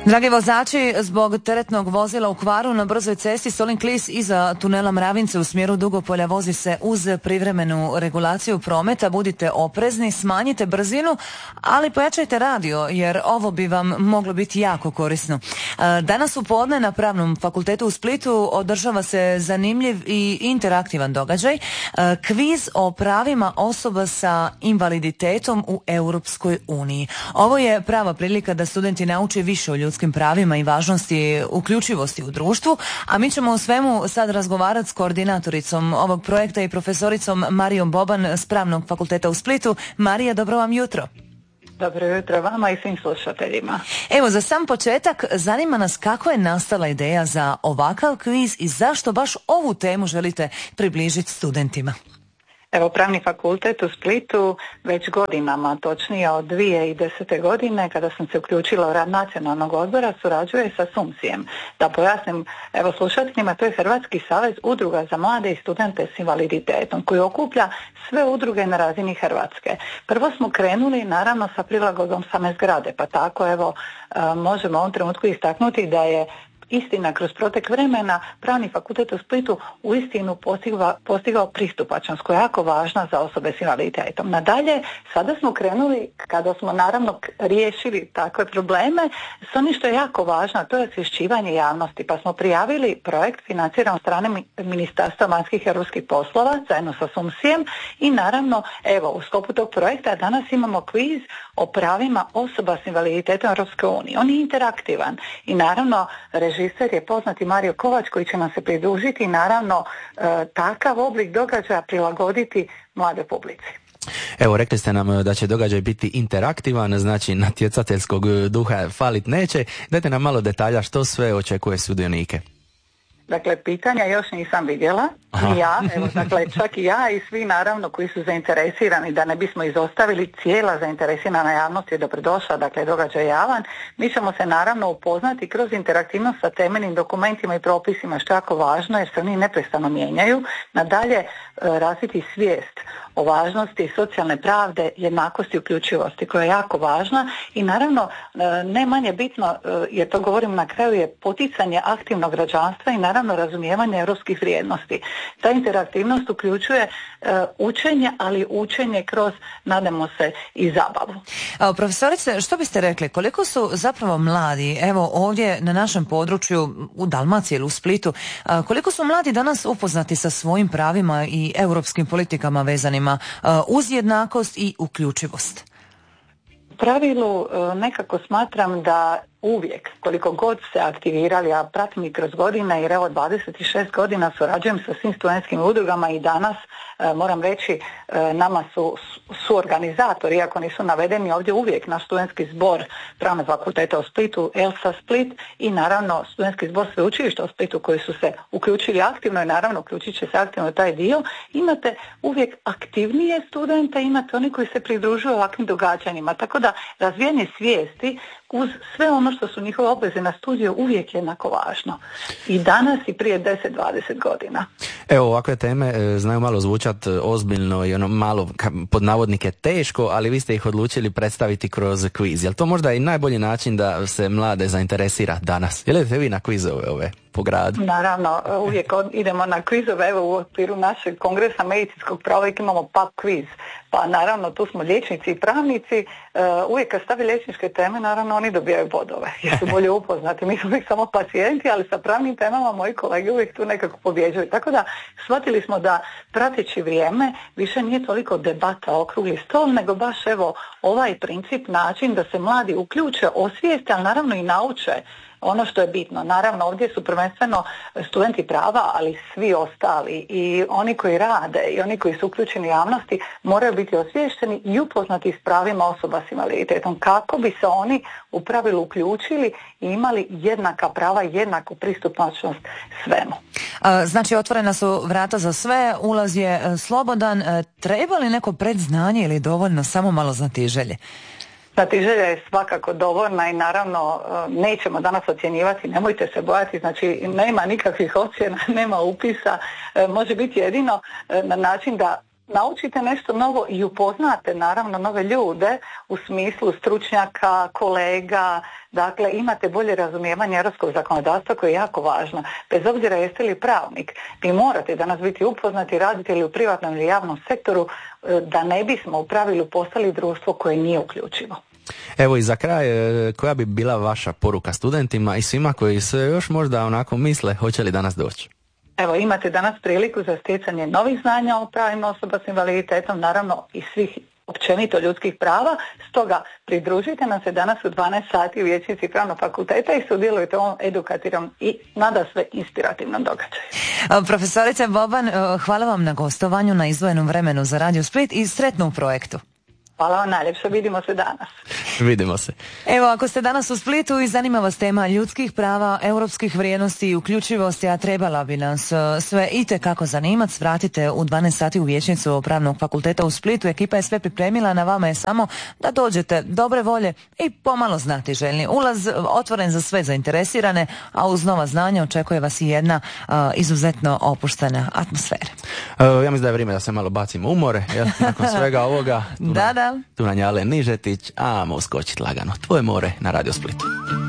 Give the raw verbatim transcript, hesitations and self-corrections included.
Dragi vozači, zbog teretnog vozila u kvaru na brzoj cesti Solin-Klis iza tunela Mravince u smjeru Dugopolja vozi se uz privremenu regulaciju prometa. Budite oprezni, smanjite brzinu, ali pojačajte radio jer ovo bi vam moglo biti jako korisno. Danas u podne na Pravnom fakultetu u Splitu održava se zanimljiv i interaktivan događaj. Kviz o pravima osoba sa invaliditetom u Europskoj uniji. Ovo je prava prilika da studenti nauče više o ljudskim pravima i važnosti uključivosti u društvu, a mi ćemo o svemu sad razgovarati s koordinatoricom ovog projekta i profesoricom Marijom Boban s Pravnog fakulteta u Splitu. Marija, dobro vam jutro. Dobro jutro vama i svim slušateljima. Evo, za sam početak zanima nas kako je nastala ideja za ovakav kviz i zašto baš ovu temu želite približiti studentima. Evo, Pravni fakultet u Splitu već godinama, točnije od dvije tisuće desete. godine, kada sam se uključila u rad Nacionalnog odbora, surađuje sa SUMSI-em. Da pojasnim, evo slušateljima, to je Hrvatski savez udruga za mlade i studente s invaliditetom, koji okuplja sve udruge na razini Hrvatske. Prvo smo krenuli naravno sa prilagodom same zgrade, pa tako evo možemo u ovom trenutku istaknuti da je istina, kroz protek vremena Pravni fakultet u Splitu uistinu postigao, postigao pristupačnost koja je jako važna za osobe s invaliditetom. Nadalje, sada smo krenuli, kada smo naravno riješili takve probleme, s onim što je jako važno, to je osvješćivanje javnosti, pa smo prijavili projekt financiran od strane Ministarstva vanjskih i europskih poslova zajedno sa SUMSI-em i naravno, evo, u sklopu tog projekta danas imamo kviz o pravima osoba s invaliditetom Europske unije. On je interaktivan i naravno režiser je poznati Mario Kovač koji će nam se pridružiti i naravno e, takav oblik događaja prilagoditi mlade publici. Evo, rekli ste nam da će događaj biti interaktivan, znači natjecateljskog duha falit neće. Dajte nam malo detalja što sve očekuje sudionike. Dakle, pitanja još nisam vidjela, i ja, evo, dakle, čak i ja i svi naravno koji su zainteresirani, da ne bismo izostavili, cijela zainteresirana javnost je dobrodošla, dakle, događaj je javan. Mi ćemo se naravno upoznati kroz interaktivnost sa temeljnim dokumentima i propisima, što je jako važno jer se oni neprestano mijenjaju. Nadalje, razviti svijest o važnosti socijalne pravde, jednakosti i uključivosti koja je jako važna i naravno ne manje bitno, jer to govorim na kraju, je poticanje aktivnog građanstva i naravno razumijevanje europskih vrijednosti. Ta interaktivnost uključuje uh, učenje, ali učenje kroz, nadamo se, i zabavu. A, profesorice, što biste rekli, koliko su zapravo mladi, evo ovdje na našem području u Dalmaciji ili u Splitu, a, koliko su mladi danas upoznati sa svojim pravima i europskim politikama vezanima a, uz jednakost i uključivost? U pravilu nekako smatram da uvijek, koliko god se aktivirali, a pratim i kroz godine, jer evo dvadeset šest godina surađujem sa svim studentskim udrugama i danas, e, moram reći, e, nama su suorganizatori, iako nisu navedeni ovdje, uvijek naš studentski zbor Pravnog fakulteta u Splitu, ELSA Split i naravno studentski zbor sveučilišta u Splitu koji su se uključili aktivno i naravno uključit će se aktivno taj dio. Imate uvijek aktivnije studente, imate oni koji se pridružuju ovakvim događanjima, tako da razvijanje svijesti uz sve ono što su njihove obveze na studiju uvijek je jednako važno. I danas i prije deset do dvadeset godina. Evo, ovakve teme e, znaju malo zvučati ozbiljno i ono malo pod navodnike teško, ali vi ste ih odlučili predstaviti kroz kviz. Jel to možda i najbolji način da se mlade zainteresira danas? Jelite vi na kvizove ove po gradu? Naravno, uvijek od, idemo na kvizove. Evo u okviru našeg kongresa medicinskog prava imamo pub kviz. Pa naravno tu smo liječnici i pravnici. Uh, uvijek kad stavi liječničke teme, naravno oni dobijaju bodove jer su bolje upoznati. Mi smo uvijek samo pacijenti, ali sa pravnim temama moji kolege uvijek tu nekako pobjeđuju. Tako da shvatili smo da prateći vrijeme više nije toliko debata, okrugli stol, nego baš evo ovaj princip, način da se mladi uključe, osvijeste, ali naravno i nauče ono što je bitno. Naravno, ovdje su prvenstveno studenti prava, ali svi ostali i oni koji rade i oni koji su uključeni u javnosti moraju biti osviješteni i upoznati s pravima osoba s invaliditetom kako bi se oni u pravilu uključili i imali jednaka prava i jednaku pristupačnost svemu. Znači, otvorena su vrata za sve, ulaz je slobodan. Treba li neko predznanje ili dovoljno samo malo znatiželje? Znatiželja je svakako dovoljna i naravno nećemo danas ocjenjivati, nemojte se bojati, znači nema nikakvih ocjena, nema upisa, može biti jedino na način da naučite nešto novo i upoznate naravno nove ljude u smislu stručnjaka, kolega, dakle imate bolje razumijevanje europskog zakonodavstva koje je jako važno. Bez obzira jeste li pravnik, vi morate danas biti upoznati, radite li u privatnom ili javnom sektoru, da ne bismo u pravilu postali društvo koje nije uključivo. Evo i za kraj, koja bi bila vaša poruka studentima i svima koji se još možda onako misle hoće li danas doći? Evo, imate danas priliku za stjecanje novih znanja o pravima osoba s invaliditetom, naravno i svih općenito ljudskih prava, stoga pridružite nam se danas u dvanaest sati u vijećnici Pravnog fakulteta i sudjelujte u ovom edukativnom i nadasve inspirativnom događaju. Profesorice Boban, hvala vam na gostovanju, na izdvojenom vremenu za Radio Split i sretno u projektu. Hvala vam najljepše, vidimo se danas. Vidimo se. Evo, ako ste danas u Splitu i zanima vas tema ljudskih prava, europskih vrijednosti i uključivosti, a trebala bi nas sve itekako zanimati, vratite u dvanaest sati u vijećnicu Pravnog fakulteta u Splitu. Ekipa je sve pripremila, na vama je samo da dođete dobre volje i pomalo znati željni. Ulaz otvoren za sve zainteresirane, a uz nova znanja očekuje vas i jedna uh, izuzetno opuštena atmosfera. Uh, ja mislim da je vrijeme da se malo bacimo u more, ja, nakon svega ovoga. Da, da. Tu nam je Alen Nižetić, a mo uskočit lagano. Tvoje more na Radio Splitu.